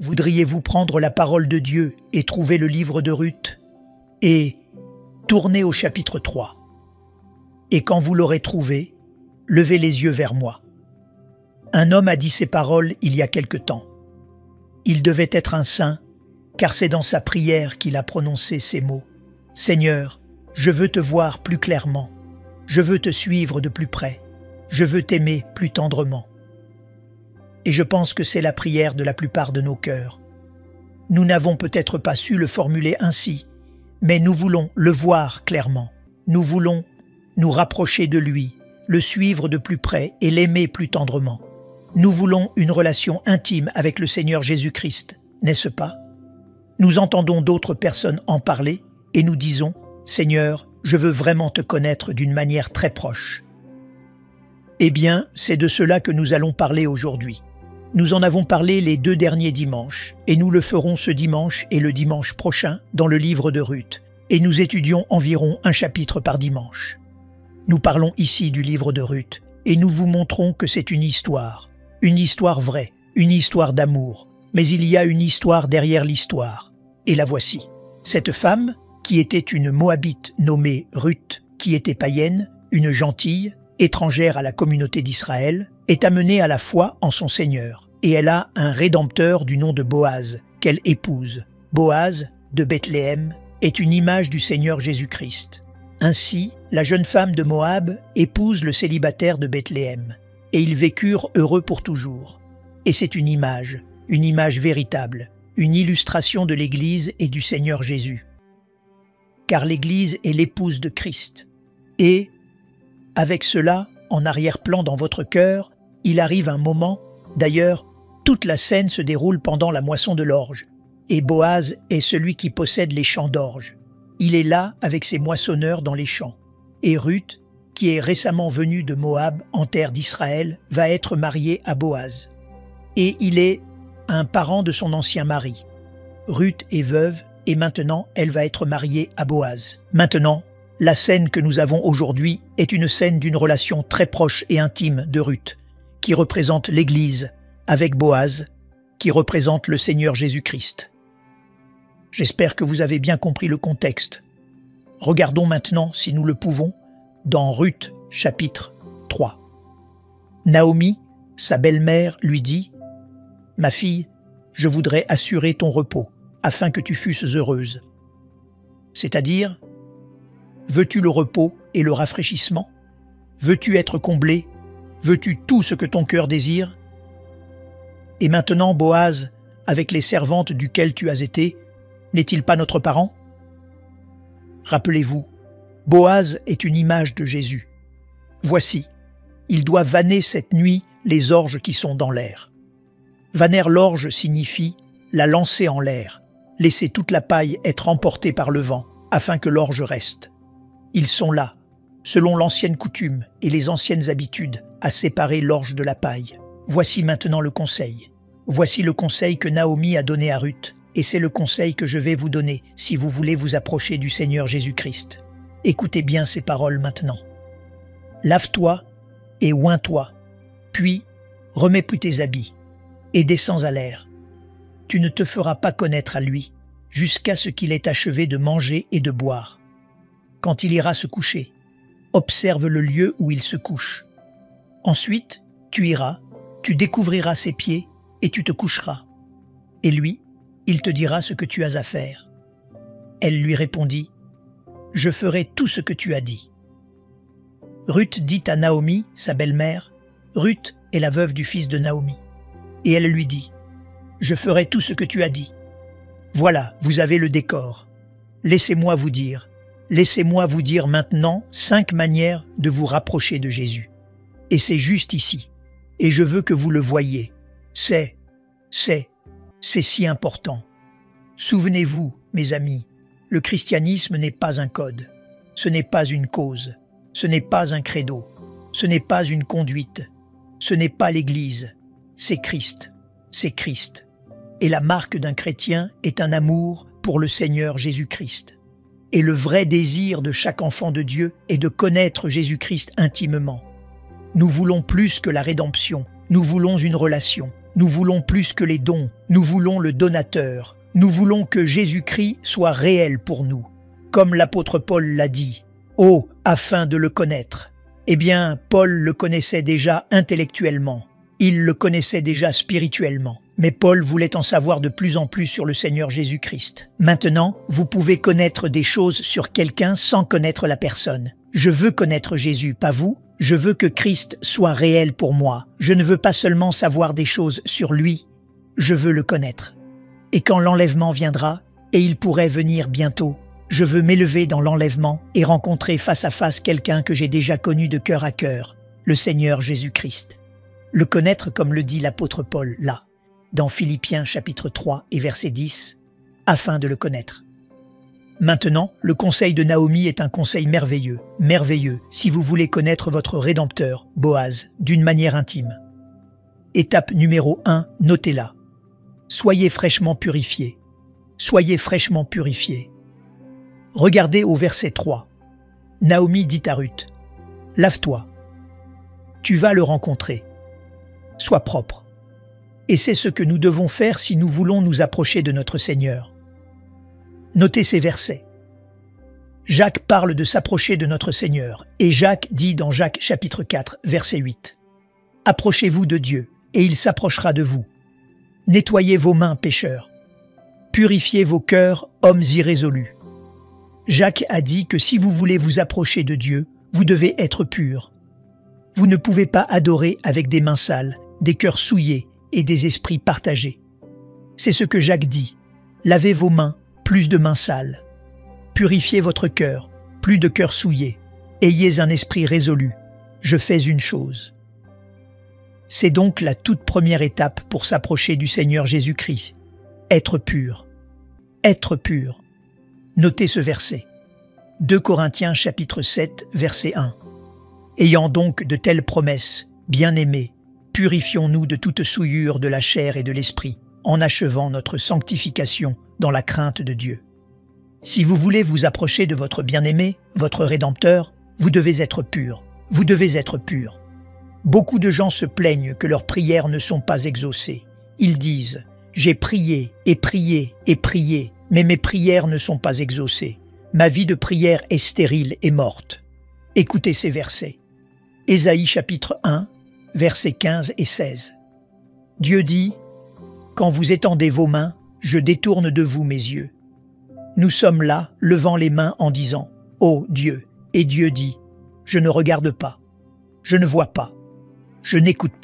voudriez-vous prendre la parole de Dieu et trouver le livre de Ruth et tournez au chapitre 3. Et quand vous l'aurez trouvé, levez les yeux vers moi. Un homme a dit ces paroles il y a quelque temps. Il devait être un saint, car c'est dans sa prière qu'il a prononcé ces mots. « Seigneur, je veux te voir plus clairement. Je veux te suivre de plus près. Je veux t'aimer plus tendrement. » Et je pense que c'est la prière de la plupart de nos cœurs. Nous n'avons peut-être pas su le formuler ainsi, mais nous voulons le voir clairement. Nous voulons nous rapprocher de lui, le suivre de plus près et l'aimer plus tendrement. Nous voulons une relation intime avec le Seigneur Jésus-Christ, n'est-ce pas? Nous entendons d'autres personnes en parler et nous disons « Seigneur, je veux vraiment te connaître d'une manière très proche. » Eh bien, c'est de cela que nous allons parler aujourd'hui. Nous en avons parlé les 2 derniers dimanches, et nous le ferons ce dimanche et le dimanche prochain dans le livre de Ruth, et nous étudions environ un chapitre par dimanche. Nous parlons ici du livre de Ruth, et nous vous montrons que c'est une histoire vraie, une histoire d'amour, mais il y a une histoire derrière l'histoire, et la voici. Cette femme, qui était une Moabite nommée Ruth, qui était païenne, une gentille, étrangère à la communauté d'Israël, est amenée à la foi en son Seigneur, et elle a un rédempteur du nom de Boaz, qu'elle épouse. Boaz, de Bethléem, est une image du Seigneur Jésus-Christ. Ainsi, la jeune femme de Moab épouse le célibataire de Bethléem, et ils vécurent heureux pour toujours. Et c'est une image véritable, une illustration de l'Église et du Seigneur Jésus. Car l'Église est l'épouse de Christ. Et, avec cela, en arrière-plan dans votre cœur, il arrive un moment, d'ailleurs, toute la scène se déroule pendant la moisson de l'orge, et Boaz est celui qui possède les champs d'orge. Il est là avec ses moissonneurs dans les champs. Et Ruth, qui est récemment venue de Moab en terre d'Israël, va être mariée à Boaz. Et il est un parent de son ancien mari. Ruth est veuve et maintenant elle va être mariée à Boaz. Maintenant, la scène que nous avons aujourd'hui est une scène d'une relation très proche et intime de Ruth, qui représente l'Église, avec Boaz, qui représente le Seigneur Jésus-Christ. J'espère que vous avez bien compris le contexte. Regardons maintenant, si nous le pouvons, dans Ruth, chapitre 3. Naomi, sa belle-mère, lui dit « Ma fille, je voudrais assurer ton repos, afin que tu fusses heureuse. » C'est-à-dire, veux-tu le repos et le rafraîchissement? Veux-tu être comblé? Veux-tu tout ce que ton cœur désire? Et maintenant, Boaz, avec les servantes duquel tu as été, n'est-il pas notre parent? Rappelez-vous, Boaz est une image de Jésus. Voici, il doit vanner cette nuit les orges qui sont dans l'air. Vanner l'orge signifie la lancer en l'air, laisser toute la paille être emportée par le vent, afin que l'orge reste. Ils sont là, selon l'ancienne coutume et les anciennes habitudes, à séparer l'orge de la paille. Voici maintenant le conseil. Voici le conseil que Naomi a donné à Ruth, et c'est le conseil que je vais vous donner si vous voulez vous approcher du Seigneur Jésus-Christ. Écoutez bien ces paroles maintenant. Lave-toi et oins-toi, puis remets plus tes habits, et descends à l'air. Tu ne te feras pas connaître à lui, jusqu'à ce qu'il ait achevé de manger et de boire. Quand il ira se coucher, observe le lieu où il se couche. Ensuite, tu iras, tu découvriras ses pieds et tu te coucheras. Et lui, il te dira ce que tu as à faire. Elle lui répondit, « Je ferai tout ce que tu as dit. » Ruth dit à Naomi, sa belle-mère, Ruth est la veuve du fils de Naomi, et elle lui dit, « Je ferai tout ce que tu as dit. » Voilà, vous avez le décor. Laissez-moi vous dire maintenant 5 manières de vous rapprocher de Jésus. Et c'est juste ici. Et je veux que vous le voyiez. C'est si important. Souvenez-vous, mes amis, le christianisme n'est pas un code. Ce n'est pas une cause. Ce n'est pas un credo. Ce n'est pas une conduite. Ce n'est pas l'Église. C'est Christ. C'est Christ. Et la marque d'un chrétien est un amour pour le Seigneur Jésus-Christ. Et le vrai désir de chaque enfant de Dieu est de connaître Jésus-Christ intimement. Nous voulons plus que la rédemption. Nous voulons une relation. Nous voulons plus que les dons. Nous voulons le donateur. Nous voulons que Jésus-Christ soit réel pour nous. Comme l'apôtre Paul l'a dit. « Oh, afin de le connaître ». Eh bien, Paul le connaissait déjà intellectuellement. Il le connaissait déjà spirituellement. Mais Paul voulait en savoir de plus en plus sur le Seigneur Jésus-Christ. Maintenant, vous pouvez connaître des choses sur quelqu'un sans connaître la personne. Je veux connaître Jésus, pas vous. Je veux que Christ soit réel pour moi. Je ne veux pas seulement savoir des choses sur lui. Je veux le connaître. Et quand l'enlèvement viendra, et il pourrait venir bientôt, je veux m'élever dans l'enlèvement et rencontrer face à face quelqu'un que j'ai déjà connu de cœur à cœur, le Seigneur Jésus-Christ. Le connaître comme le dit l'apôtre Paul là, dans Philippiens chapitre 3 et verset 10, afin de le connaître. Maintenant, le conseil de Naomi est un conseil merveilleux, si vous voulez connaître votre Rédempteur, Boaz, d'une manière intime. Étape numéro 1, notez-la. Soyez fraîchement purifiés. Soyez fraîchement purifiés. Regardez au verset 3. Naomi dit à Ruth, « Lave-toi. Tu vas le rencontrer. Sois propre. » Et c'est ce que nous devons faire si nous voulons nous approcher de notre Seigneur. Notez ces versets. Jacques parle de s'approcher de notre Seigneur, et Jacques dit dans Jacques chapitre 4, verset 8, « Approchez-vous de Dieu, et il s'approchera de vous. Nettoyez vos mains, pécheurs. Purifiez vos cœurs, hommes irrésolus. » Jacques a dit que si vous voulez vous approcher de Dieu, vous devez être purs. Vous ne pouvez pas adorer avec des mains sales, des cœurs souillés et des esprits partagés. C'est ce que Jacques dit. Lavez vos mains, plus de mains sales. Purifiez votre cœur, plus de cœurs souillés. Ayez un esprit résolu. Je fais une chose. C'est donc la toute première étape pour s'approcher du Seigneur Jésus-Christ. Être pur. Être pur. Notez ce verset. 2 Corinthiens chapitre 7, verset 1. Ayant donc de telles promesses, bien-aimés, purifions-nous de toute souillure de la chair et de l'esprit, en achevant notre sanctification dans la crainte de Dieu. Si vous voulez vous approcher de votre bien-aimé, votre Rédempteur, vous devez être pur. Vous devez être pur. Beaucoup de gens se plaignent que leurs prières ne sont pas exaucées. Ils disent « J'ai prié et prié et prié, mais mes prières ne sont pas exaucées. Ma vie de prière est stérile et morte. » Écoutez ces versets. Ésaïe chapitre 1, versets 15 et 16. Dieu dit « Quand vous étendez vos mains, je détourne de vous mes yeux. Nous sommes là, levant les mains en disant « Ô Dieu !» Et Dieu dit « Je ne regarde pas, je ne vois pas, je n'écoute pas. »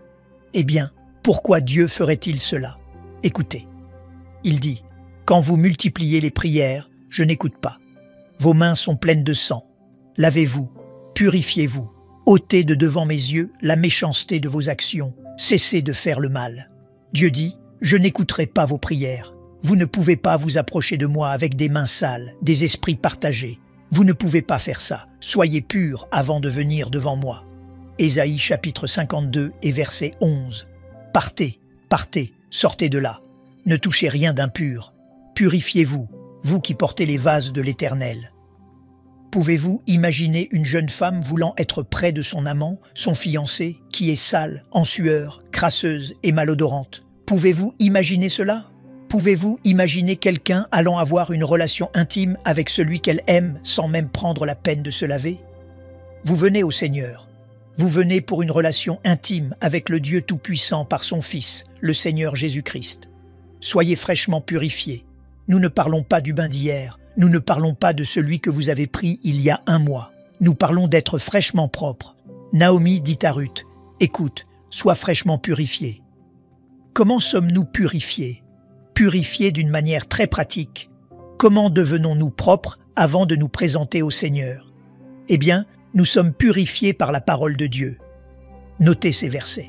Eh bien, pourquoi Dieu ferait-il cela? Écoutez. Il dit « Quand vous multipliez les prières, je n'écoute pas. Vos mains sont pleines de sang. Lavez-vous, purifiez-vous. Ôtez de devant mes yeux la méchanceté de vos actions. Cessez de faire le mal. » Dieu dit « Je n'écouterai pas vos prières. Vous ne pouvez pas vous approcher de moi avec des mains sales, des esprits partagés. Vous ne pouvez pas faire ça. Soyez purs avant de venir devant moi. » Ésaïe chapitre 52 et verset 11. Partez, partez, sortez de là. Ne touchez rien d'impur. Purifiez-vous, vous qui portez les vases de l'Éternel. Pouvez-vous imaginer une jeune femme voulant être près de son amant, son fiancé, qui est sale, en sueur, crasseuse et malodorante? Pouvez-vous imaginer cela? Pouvez-vous imaginer quelqu'un allant avoir une relation intime avec celui qu'elle aime sans même prendre la peine de se laver? Vous venez au Seigneur. Vous venez pour une relation intime avec le Dieu Tout-Puissant par son Fils, le Seigneur Jésus-Christ. Soyez fraîchement purifiés. Nous ne parlons pas du bain d'hier. Nous ne parlons pas de celui que vous avez pris il y a 1 mois. Nous parlons d'être fraîchement propres. Naomi dit à Ruth, « Écoute, sois fraîchement purifié. » Comment sommes-nous purifiés? Purifiés d'une manière très pratique. Comment devenons-nous propres avant de nous présenter au Seigneur? Eh bien, nous sommes purifiés par la parole de Dieu. Notez ces versets.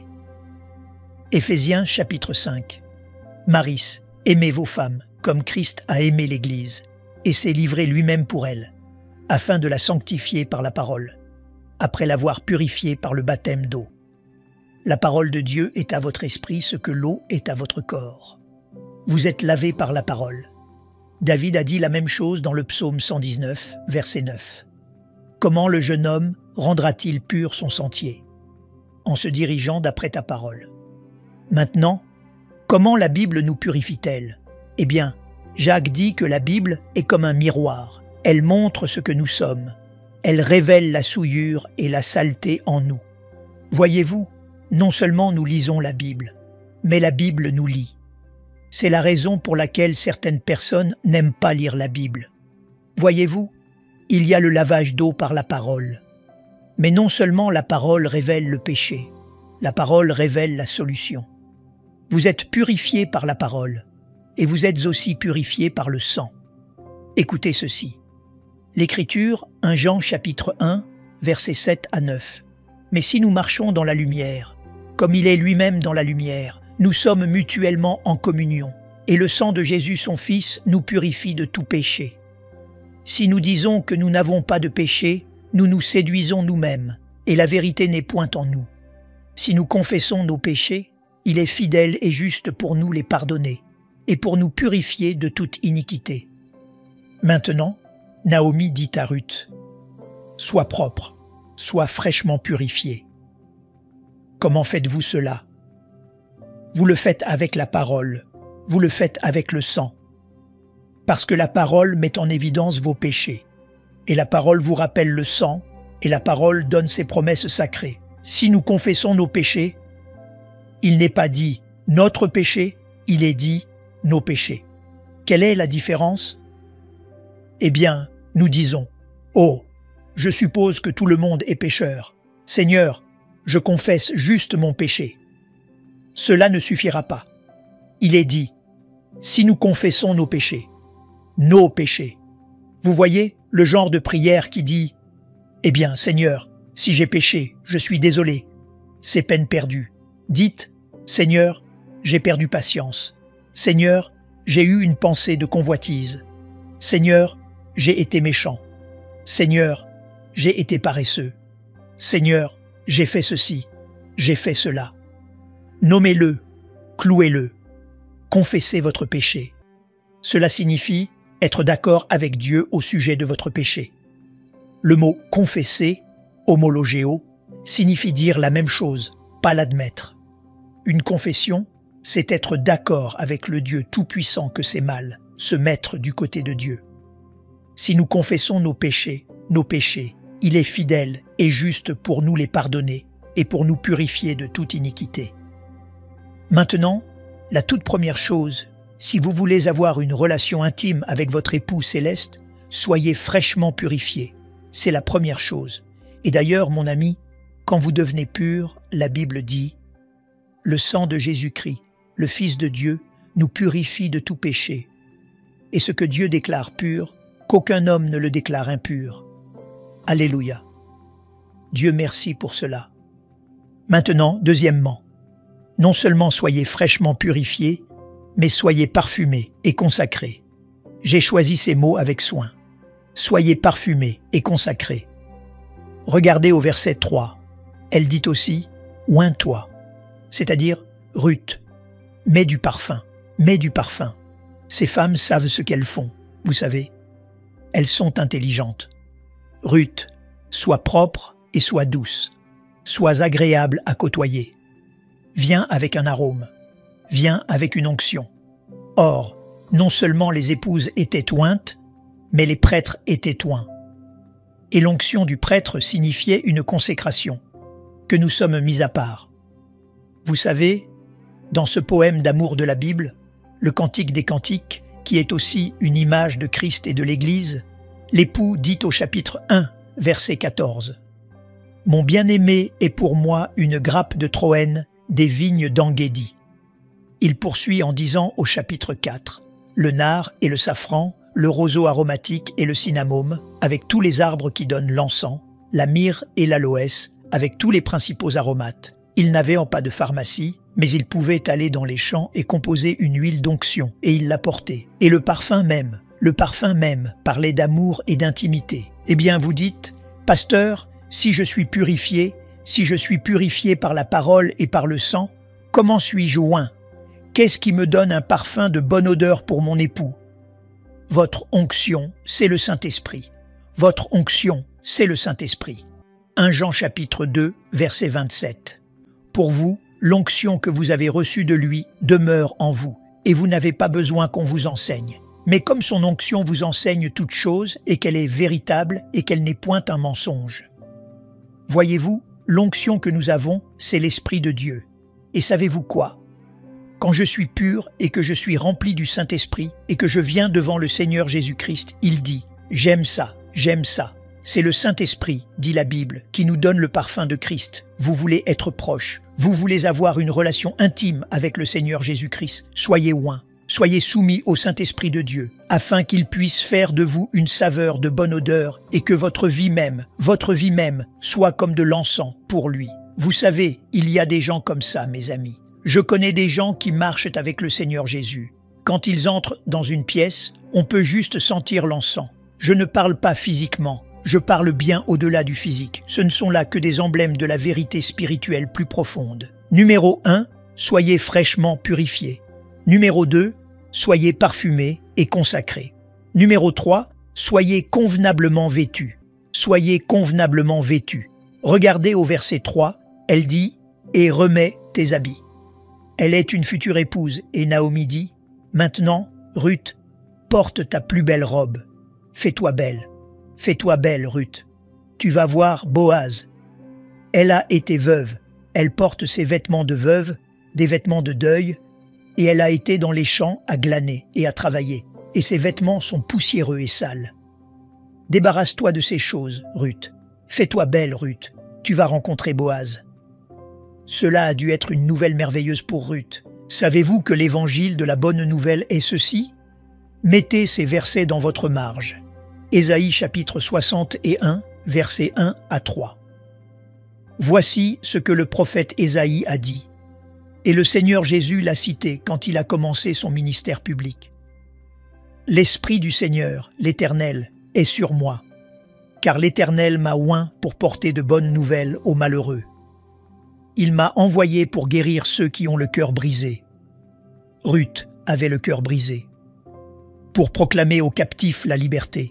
Éphésiens chapitre 5. Maris, aimez vos femmes, comme Christ a aimé l'Église, et s'est livré lui-même pour elle, afin de la sanctifier par la parole, après l'avoir purifiée par le baptême d'eau. La parole de Dieu est à votre esprit ce que l'eau est à votre corps. Vous êtes lavés par la parole. David a dit la même chose dans le psaume 119, verset 9. Comment le jeune homme rendra-t-il pur son sentier? en se dirigeant d'après ta parole. Maintenant, comment la Bible nous purifie-t-elle? Eh bien, Jacques dit que la Bible est comme un miroir. Elle montre ce que nous sommes. Elle révèle la souillure et la saleté en nous. Voyez-vous, non seulement nous lisons la Bible, mais la Bible nous lit. C'est la raison pour laquelle certaines personnes n'aiment pas lire la Bible. Voyez-vous, il y a le lavage d'eau par la parole. Mais non seulement la parole révèle le péché, la parole révèle la solution. Vous êtes purifiés par la parole, et vous êtes aussi purifiés par le sang. Écoutez ceci. L'Écriture, 1 Jean chapitre 1, versets 7 à 9. « Mais si nous marchons dans la lumière, comme il est lui-même dans la lumière, nous sommes mutuellement en communion, et le sang de Jésus son Fils nous purifie de tout péché. Si nous disons que nous n'avons pas de péché, nous nous séduisons nous-mêmes, et la vérité n'est point en nous. Si nous confessons nos péchés, il est fidèle et juste pour nous les pardonner, et pour nous purifier de toute iniquité. » Maintenant, Naomi dit à Ruth, « Sois propre, sois fraîchement purifié. » Comment faites-vous cela? Vous le faites avec la parole, vous le faites avec le sang. Parce que la parole met en évidence vos péchés, et la parole vous rappelle le sang, et la parole donne ses promesses sacrées. Si nous confessons nos péchés, il n'est pas dit « notre péché », il est dit « nos péchés ». Quelle est la différence? Eh bien, nous disons « Oh, je suppose que tout le monde est pécheur. Seigneur, je confesse juste mon péché. » Cela ne suffira pas. Il est dit « si nous confessons nos péchés ». Vous voyez le genre de prière qui dit « Eh bien, Seigneur, si j'ai péché, je suis désolé. C'est peine perdue. » Dites « Seigneur, j'ai perdu patience. Seigneur, j'ai eu une pensée de convoitise. Seigneur, j'ai été méchant. Seigneur, j'ai été paresseux. Seigneur, j'ai fait ceci, j'ai fait cela. » Nommez-le, clouez-le, confessez votre péché. Cela signifie être d'accord avec Dieu au sujet de votre péché. Le mot « confesser », homologéo, signifie dire la même chose, pas l'admettre. Une confession, c'est être d'accord avec le Dieu tout-puissant que c'est mal, se mettre du côté de Dieu. Si nous confessons nos péchés, il est fidèle et juste pour nous les pardonner et pour nous purifier de toute iniquité. Maintenant, la toute première chose, si vous voulez avoir une relation intime avec votre époux céleste, soyez fraîchement purifiés. C'est la première chose. Et d'ailleurs, mon ami, quand vous devenez pur, la Bible dit « Le sang de Jésus-Christ, le Fils de Dieu, nous purifie de tout péché. Et ce que Dieu déclare pur, qu'aucun homme ne le déclare impur. » Alléluia. Dieu merci pour cela. Maintenant, deuxièmement, non seulement soyez fraîchement purifiés, mais soyez parfumés et consacrés. J'ai choisi ces mots avec soin. Soyez parfumés et consacrés. Regardez au verset 3. Elle dit aussi « oins-toi », c'est-à-dire « Ruth, mets du parfum, mets du parfum ». Ces femmes savent ce qu'elles font, vous savez. Elles sont intelligentes. Ruth, sois propre et sois douce. Sois agréable à côtoyer. Viens avec un arôme. Viens avec une onction. Or, non seulement les épouses étaient ointes, mais les prêtres étaient oints. Et l'onction du prêtre signifiait une consécration, que nous sommes mis à part. Vous savez, dans ce poème d'amour de la Bible, le Cantique des Cantiques, qui est aussi une image de Christ et de l'Église, l'époux dit au chapitre 1, verset 14 « Mon bien-aimé est pour moi une grappe de Troène, des vignes d'Enguédi. » Il poursuit en disant au chapitre 4 « Le nard et le safran, le roseau aromatique et le cinnamome, avec tous les arbres qui donnent l'encens, la myrrhe et l'aloès, avec tous les principaux aromates. Il n'avait en pas de pharmacie, mais il pouvait aller dans les champs et composer une huile d'onction, et il l'apportait. Et le parfum même, parlait d'amour et d'intimité. Eh bien, vous dites, « Pasteur, si je suis purifié par la parole et par le sang, comment suis-je oint? Qu'est-ce qui me donne un parfum de bonne odeur pour mon époux? » Votre onction, c'est le Saint-Esprit. Votre onction, c'est le Saint-Esprit. 1 Jean chapitre 2, verset 27. Pour vous, l'onction que vous avez reçue de lui demeure en vous, et vous n'avez pas besoin qu'on vous enseigne. Mais comme son onction vous enseigne toute chose, et qu'elle est véritable, et qu'elle n'est point un mensonge. Voyez-vous, l'onction que nous avons, c'est l'Esprit de Dieu. Et savez-vous quoi? Quand je suis pur et que je suis rempli du Saint-Esprit, et que je viens devant le Seigneur Jésus-Christ, il dit « J'aime ça, j'aime ça ». C'est le Saint-Esprit, dit la Bible, qui nous donne le parfum de Christ. Vous voulez être proche, vous voulez avoir une relation intime avec le Seigneur Jésus-Christ. Soyez oints, soyez soumis au Saint-Esprit de Dieu, afin qu'il puisse faire de vous une saveur de bonne odeur et que votre vie même, soit comme de l'encens pour lui. Vous savez, il y a des gens comme ça, mes amis. Je connais des gens qui marchent avec le Seigneur Jésus. Quand ils entrent dans une pièce, on peut juste sentir l'encens. Je ne parle pas physiquement. Je parle bien au-delà du physique. Ce ne sont là que des emblèmes de la vérité spirituelle plus profonde. Numéro 1, soyez fraîchement purifiés. Numéro 2, soyez parfumés et consacrés. Numéro 3, soyez convenablement vêtus. Soyez convenablement vêtus. Regardez au verset 3, elle dit « Et remets tes habits ». Elle est une future épouse et Naomi dit « Maintenant, Ruth, porte ta plus belle robe. Fais-toi belle. Fais-toi belle, Ruth. Tu vas voir Boaz. Elle a été veuve. Elle porte ses vêtements de veuve, des vêtements de deuil, et elle a été dans les champs à glaner et à travailler. Et ses vêtements sont poussiéreux et sales. Débarrasse-toi de ces choses, Ruth. Fais-toi belle, Ruth. Tu vas rencontrer Boaz. Cela a dû être une nouvelle merveilleuse pour Ruth. Savez-vous que l'évangile de la bonne nouvelle est ceci? Mettez ces versets dans votre marge. Ésaïe chapitre 61, versets 1 à 3. Voici ce que le prophète Ésaïe a dit. Et le Seigneur Jésus l'a cité quand il a commencé son ministère public. L'Esprit du Seigneur, l'Éternel, est sur moi, car l'Éternel m'a oint pour porter de bonnes nouvelles aux malheureux. Il m'a envoyé pour guérir ceux qui ont le cœur brisé. Ruth avait le cœur brisé. Pour proclamer aux captifs la liberté.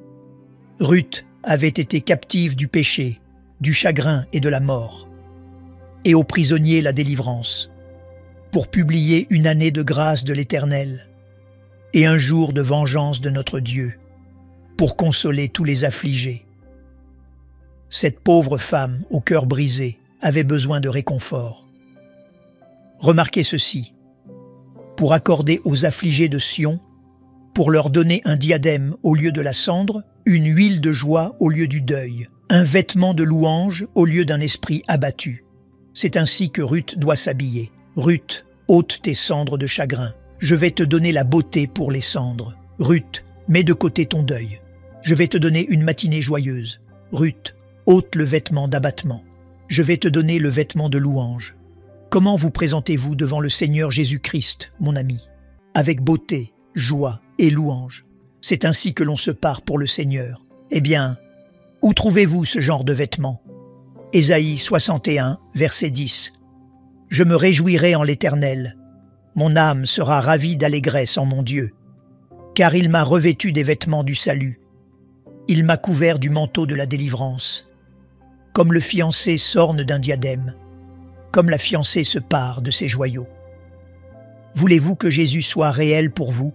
Ruth avait été captive du péché, du chagrin et de la mort, et aux prisonniers la délivrance, pour publier une année de grâce de l'Éternel et un jour de vengeance de notre Dieu, pour consoler tous les affligés. Cette pauvre femme au cœur brisé avait besoin de réconfort. Remarquez ceci, pour accorder aux affligés de Sion, pour leur donner un diadème au lieu de la cendre, une huile de joie au lieu du deuil, un vêtement de louange au lieu d'un esprit abattu. C'est ainsi que Ruth doit s'habiller. Ruth, ôte tes cendres de chagrin. Je vais te donner la beauté pour les cendres. Ruth, mets de côté ton deuil. Je vais te donner une matinée joyeuse. Ruth, ôte le vêtement d'abattement. Je vais te donner le vêtement de louange. Comment vous présentez-vous devant le Seigneur Jésus-Christ, mon ami? Avec beauté, joie et louange. C'est ainsi que l'on se pare pour le Seigneur. Eh bien, où trouvez-vous ce genre de vêtements? Ésaïe 61, verset 10. Je me réjouirai en l'Éternel. Mon âme sera ravie d'allégresse en mon Dieu. Car il m'a revêtu des vêtements du salut. Il m'a couvert du manteau de la délivrance. Comme le fiancé s'orne d'un diadème, comme la fiancée se pare de ses joyaux. Voulez-vous que Jésus soit réel pour vous?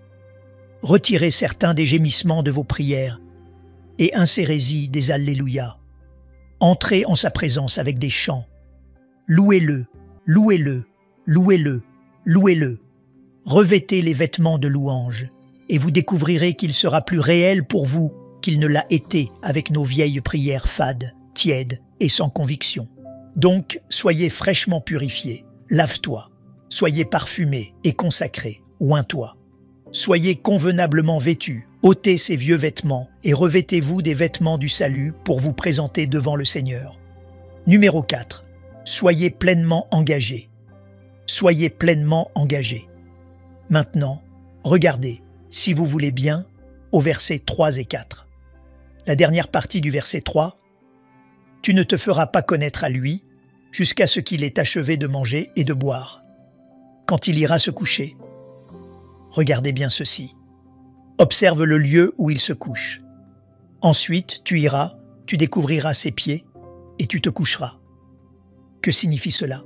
Retirez certains des gémissements de vos prières et insérez-y des Alléluia. Entrez en sa présence avec des chants. Louez-le, louez-le, louez-le, louez-le. Revêtez les vêtements de louange et vous découvrirez qu'il sera plus réel pour vous qu'il ne l'a été avec nos vieilles prières fades, tièdes et sans conviction. Donc, soyez fraîchement purifiés, lave-toi, soyez parfumés et consacrés, oins-toi. Soyez convenablement vêtus, ôtez ces vieux vêtements et revêtez-vous des vêtements du salut pour vous présenter devant le Seigneur. Numéro 4. Soyez pleinement engagés. Soyez pleinement engagés. Maintenant, regardez, si vous voulez bien, aux versets 3 et 4. La dernière partie du verset 3. « Tu ne te feras pas connaître à lui jusqu'à ce qu'il ait achevé de manger et de boire. Quand il ira se coucher, regardez bien ceci. Observe le lieu où il se couche. Ensuite, tu iras, tu découvriras ses pieds et tu te coucheras. Que signifie cela?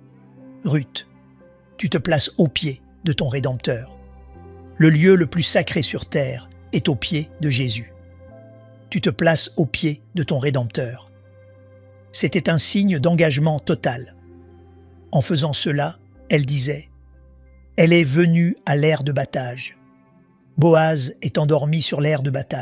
Ruth, tu te places aux pieds de ton Rédempteur. Le lieu le plus sacré sur terre est aux pieds de Jésus. Tu te places aux pieds de ton Rédempteur. C'était un signe d'engagement total. En faisant cela, elle disait « Elle est venue à l'aire de battage. Boaz est endormi sur l'aire de battage. »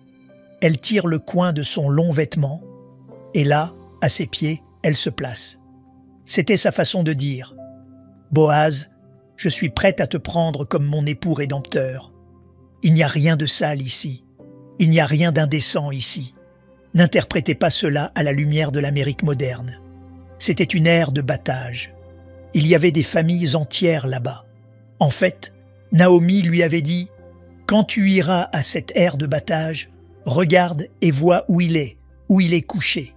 Elle tire le coin de son long vêtement, et là, à ses pieds, elle se place. C'était sa façon de dire « Boaz, je suis prête à te prendre comme mon époux rédempteur. Il n'y a rien de sale ici. Il n'y a rien d'indécent ici. N'interprétez pas cela à la lumière de l'Amérique moderne. C'était une ère de battage. Il y avait des familles entières là-bas. En fait, Naomi lui avait dit « Quand tu iras à cette ère de battage, regarde et vois où il est couché.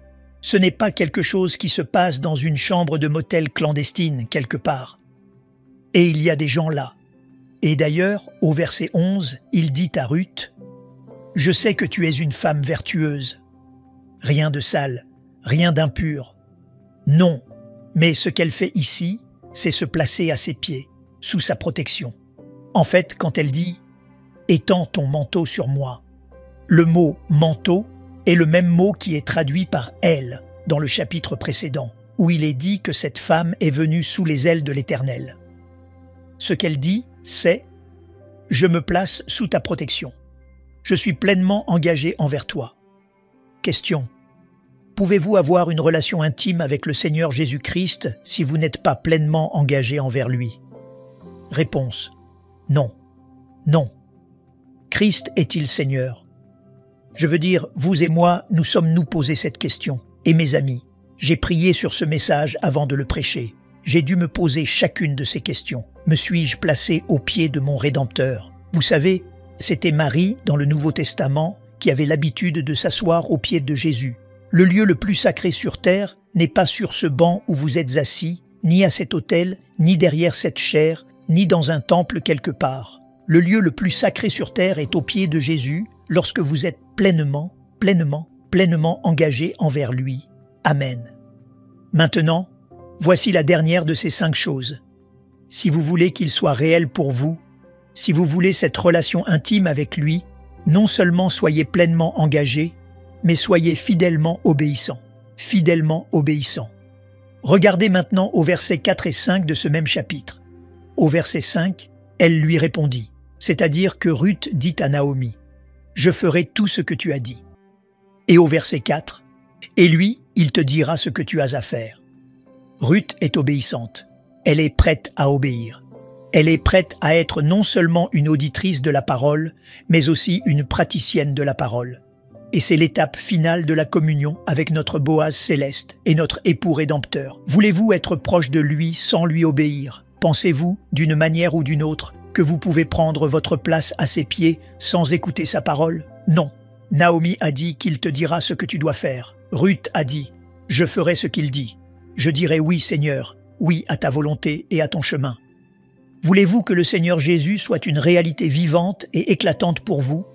Ce n'est pas quelque chose qui se passe dans une chambre de motel clandestine quelque part. Et il y a des gens là. Et d'ailleurs, au verset 11, il dit à Ruth « Je sais que tu es une femme vertueuse. Rien de sale, rien d'impur. Non, mais ce qu'elle fait ici, c'est se placer à ses pieds, sous sa protection. En fait, quand elle dit « Étends ton manteau sur moi », le mot « manteau » est le même mot qui est traduit par « elle » dans le chapitre précédent, où il est dit que cette femme est venue sous les ailes de l'Éternel. Ce qu'elle dit, c'est « Je me place sous ta protection. Je suis pleinement engagé envers toi. » Question. Pouvez-vous avoir une relation intime avec le Seigneur Jésus-Christ si vous n'êtes pas pleinement engagé envers lui? Réponse. Non. Non. Christ est-il Seigneur? Je veux dire, vous et moi, nous sommes-nous posé cette question. Et mes amis, j'ai prié sur ce message avant de le prêcher. J'ai dû me poser chacune de ces questions. Me suis-je placé aux pieds de mon Rédempteur? Vous savez, c'était Marie, dans le Nouveau Testament, qui avait l'habitude de s'asseoir aux pieds de Jésus. Le lieu le plus sacré sur terre n'est pas sur ce banc où vous êtes assis, ni à cet autel, ni derrière cette chaire, ni dans un temple quelque part. Le lieu le plus sacré sur terre est aux pieds de Jésus lorsque vous êtes pleinement engagé envers lui. Amen. Maintenant, voici la dernière de ces 5 choses. Si vous voulez qu'il soit réel pour vous, si vous voulez cette relation intime avec lui, non seulement soyez pleinement engagé, mais soyez fidèlement obéissant. Fidèlement obéissant. Regardez maintenant au verset 4 et 5 de ce même chapitre. Au verset 5, elle lui répondit, c'est-à-dire que Ruth dit à Naomi, « Je ferai tout ce que tu as dit. » Et au verset 4, « Et lui, il te dira ce que tu as à faire. » Ruth est obéissante. Elle est prête à obéir. Elle est prête à être non seulement une auditrice de la parole, mais aussi une praticienne de la parole. Et c'est l'étape finale de la communion avec notre Boaz céleste et notre époux rédempteur. Voulez-vous être proche de lui sans lui obéir? Pensez-vous, d'une manière ou d'une autre, que vous pouvez prendre votre place à ses pieds sans écouter sa parole? Non. Naomi a dit qu'il te dira ce que tu dois faire. Ruth a dit, je ferai ce qu'il dit. Je dirai oui, Seigneur, oui à ta volonté et à ton chemin. Voulez-vous que le Seigneur Jésus soit une réalité vivante et éclatante pour vous?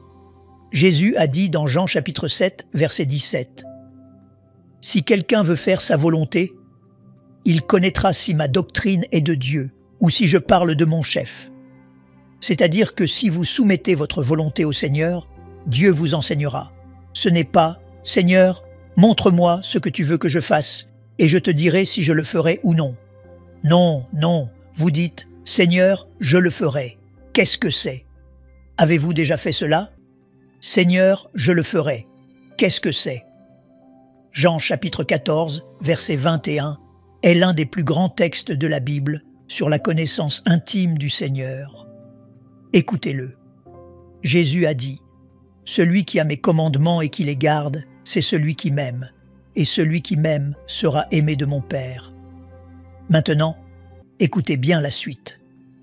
Jésus a dit dans Jean chapitre 7, verset 17, « Si quelqu'un veut faire sa volonté, il connaîtra si ma doctrine est de Dieu ou si je parle de mon chef. » C'est-à-dire que si vous soumettez votre volonté au Seigneur, Dieu vous enseignera. Ce n'est pas « Seigneur, montre-moi ce que tu veux que je fasse, et je te dirai si je le ferai ou non. » Non, non, vous dites « Seigneur, je le ferai. » Qu'est-ce que c'est? Avez-vous déjà fait cela? Seigneur, je le ferai. Qu'est-ce que c'est? Jean chapitre 14, verset 21, est l'un des plus grands textes de la Bible sur la connaissance intime du Seigneur. Écoutez-le. Jésus a dit, « Celui qui a mes commandements et qui les garde, c'est celui qui m'aime, et celui qui m'aime sera aimé de mon Père. » Maintenant, écoutez bien la suite.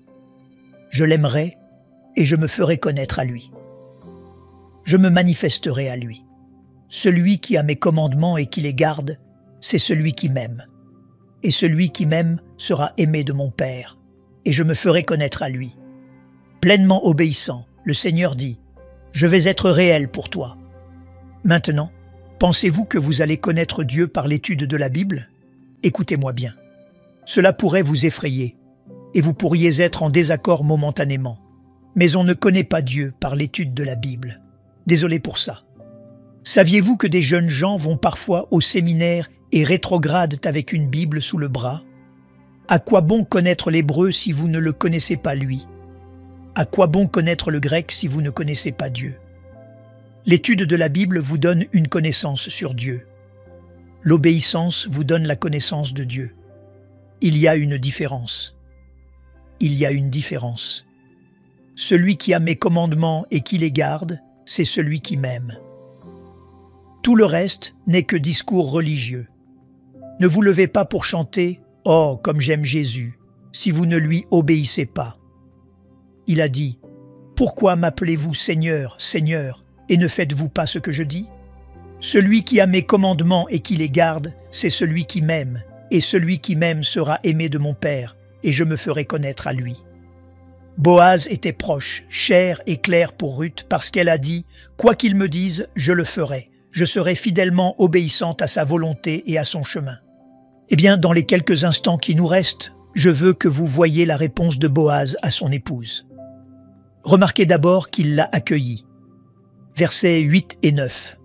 « Je l'aimerai et je me ferai connaître à lui. Je me manifesterai à lui. Celui qui a mes commandements et qui les garde, c'est celui qui m'aime. Et celui qui m'aime sera aimé de mon Père, et je me ferai connaître à lui. » Pleinement obéissant, le Seigneur dit, « Je vais être réel pour toi. » Maintenant, Pensez-vous que vous allez connaître Dieu par l'étude de la Bible? Écoutez-moi bien. Cela pourrait vous effrayer, et vous pourriez être en désaccord momentanément. Mais on ne connaît pas Dieu par l'étude de la Bible. Désolé pour ça. Saviez-vous que des jeunes gens vont parfois au séminaire et rétrogradent avec une Bible sous le bras? À quoi bon connaître l'hébreu si vous ne le connaissez pas lui? À quoi bon connaître le grec si vous ne connaissez pas Dieu? L'étude de la Bible vous donne une connaissance sur Dieu. L'obéissance vous donne la connaissance de Dieu. Il y a une différence. Il y a une différence. Celui qui a mes commandements et qui les garde, c'est celui qui m'aime. Tout le reste n'est que discours religieux. Ne vous levez pas pour chanter « Oh, comme j'aime Jésus » si vous ne lui obéissez pas. Il a dit « Pourquoi m'appelez-vous Seigneur, Seigneur, et ne faites-vous pas ce que je dis? Celui qui a mes commandements et qui les garde, c'est celui qui m'aime, et celui qui m'aime sera aimé de mon Père, et je me ferai connaître à lui. » Boaz était proche, cher et clair pour Ruth parce qu'elle a dit « Quoi qu'il me dise, je le ferai. Je serai fidèlement obéissante à sa volonté et à son chemin. » Eh bien, dans les quelques instants qui nous restent, je veux que vous voyiez la réponse de Boaz à son épouse. Remarquez d'abord qu'il l'a accueillie. Versets 8 et 9.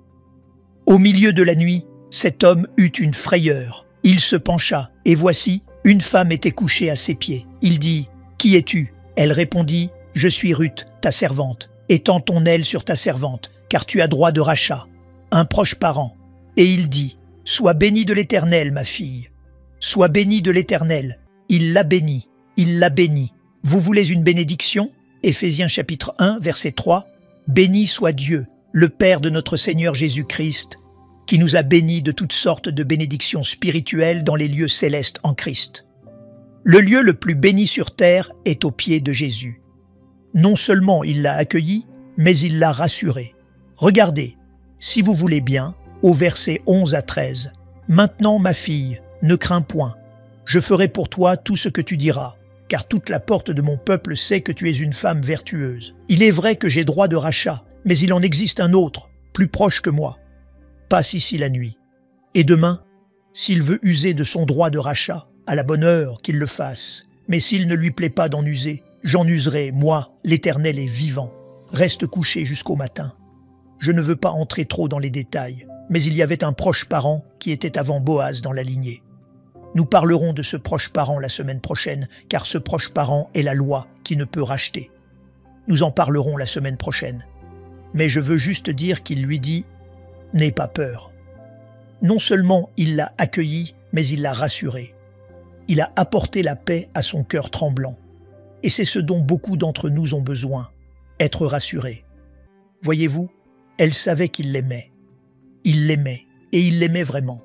Au milieu de la nuit, cet homme eut une frayeur. Il se pencha, et voici, une femme était couchée à ses pieds. Il dit « Qui es-tu » Elle répondit « Je suis Ruth, ta servante. Étends ton aile sur ta servante, car tu as droit de rachat. » Un proche parent. Et il dit « Sois bénie de l'Éternel, ma fille. Sois bénie de l'Éternel. » Il l'a bénie, il l'a bénie. Vous voulez une bénédiction? Éphésiens chapitre 1, verset 3. Béni soit Dieu, le Père de notre Seigneur Jésus-Christ, qui nous a bénis de toutes sortes de bénédictions spirituelles dans les lieux célestes en Christ. Le lieu le plus béni sur terre est aux pieds de Jésus. Non seulement il l'a accueilli, mais il l'a rassuré. Regardez, si vous voulez bien, au verset 11 à 13. « Maintenant, ma fille, ne crains point. Je ferai pour toi tout ce que tu diras, car toute la porte de mon peuple sait que tu es une femme vertueuse. Il est vrai que j'ai droit de rachat, mais il en existe un autre, plus proche que moi. Passe ici la nuit. Et demain, s'il veut user de son droit de rachat, à la bonne heure qu'il le fasse. Mais s'il ne lui plaît pas d'en user, j'en userai, moi, l'Éternel est vivant. Reste couché jusqu'au matin. Je ne veux pas entrer trop dans les détails, mais il y avait un proche parent qui était avant Boaz dans la lignée. Nous parlerons de ce proche parent la semaine prochaine, car ce proche parent est la loi qui ne peut racheter. Nous en parlerons la semaine prochaine. Mais je veux juste dire qu'il lui dit « N'aie pas peur ». Non seulement il l'a accueilli, mais il l'a rassuré. Il a apporté la paix à son cœur tremblant. Et c'est ce dont beaucoup d'entre nous ont besoin, être rassurés. Voyez-vous, elle savait qu'il l'aimait. Il l'aimait, et il l'aimait vraiment.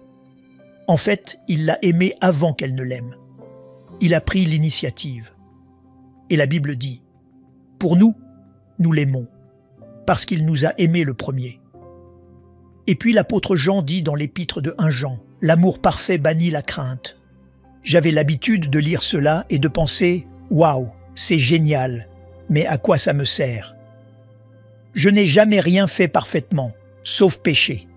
En fait, il l'a aimée avant qu'elle ne l'aime. Il a pris l'initiative. Et la Bible dit « Pour nous, nous l'aimons, parce qu'il nous a aimés le premier. » Et puis l'apôtre Jean dit dans l'épître de 1 Jean « L'amour parfait bannit la crainte. » J'avais l'habitude de lire cela et de penser « Waouh, c'est génial, mais à quoi ça me sert ?» Je n'ai jamais rien fait parfaitement, sauf pécher.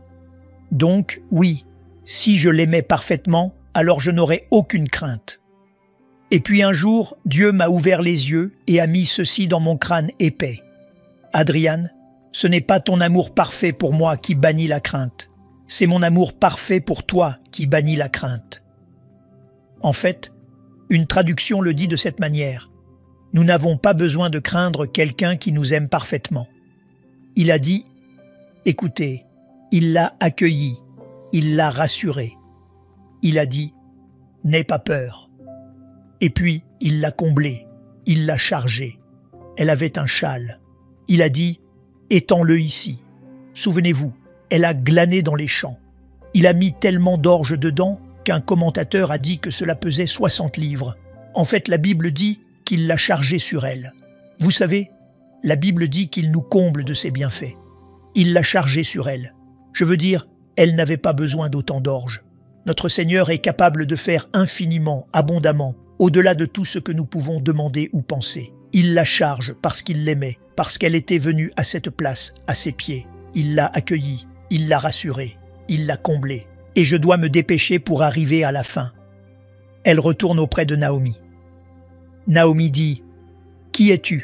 Donc, oui, si je l'aimais parfaitement, alors je n'aurais aucune crainte. Et puis un jour, Dieu m'a ouvert les yeux et a mis ceci dans mon crâne épais. Adriane, ce n'est pas ton amour parfait pour moi qui bannit la crainte. C'est mon amour parfait pour toi qui bannit la crainte. En fait, une traduction le dit de cette manière. Nous n'avons pas besoin de craindre quelqu'un qui nous aime parfaitement. Il a dit, écoutez, il l'a accueilli, il l'a rassuré. Il a dit, n'aie pas peur. Et puis, il l'a comblé, il l'a chargé. Elle avait un châle. Il a dit, étends-le ici. Souvenez-vous, elle a glané dans les champs. Il a mis tellement d'orge dedans qu'un commentateur a dit que cela pesait 60 livres. En fait, la Bible dit qu'il l'a chargé sur elle. Vous savez, la Bible dit qu'il nous comble de ses bienfaits. Il l'a chargé sur elle. Je veux dire, elle n'avait pas besoin d'autant d'orge. Notre Seigneur est capable de faire infiniment, abondamment, au-delà de tout ce que nous pouvons demander ou penser. Il la charge parce qu'il l'aimait, parce qu'elle était venue à cette place, à ses pieds. Il l'a accueillie, Il l'a rassurée, il l'a comblée, et je dois me dépêcher pour arriver à la fin. Elle retourne auprès de Naomi. Naomi dit « Qui es-tu »